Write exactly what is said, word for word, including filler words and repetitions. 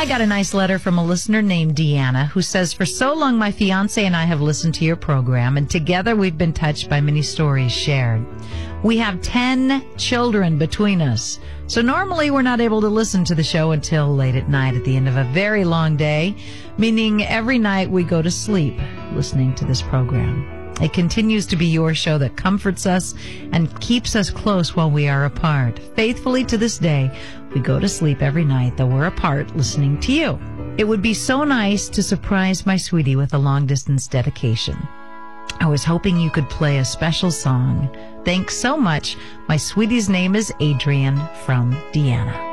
I got a nice letter from a listener named Deanna who says, for so long my fiance and I have listened to your program, and together we've been touched by many stories shared. We have ten children between us, so normally we're not able to listen to the show until late at night at the end of a very long day, meaning every night we go to sleep listening to this program. It continues to be your show that comforts us and keeps us close while we are apart. Faithfully to this day, we go to sleep every night that we're apart listening to you. It would be so nice to surprise my sweetie with a long-distance dedication. I was hoping you could play a special song. Thanks so much. My sweetie's name is Adrian from Deanna.